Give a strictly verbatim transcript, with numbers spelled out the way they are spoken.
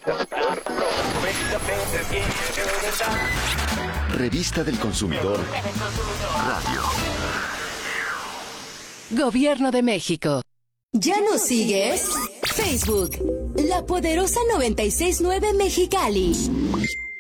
Revista del Consumidor Radio. Gobierno de México. ¿Ya nos sigues? Facebook, La Poderosa noventa y seis punto nueve Mexicali.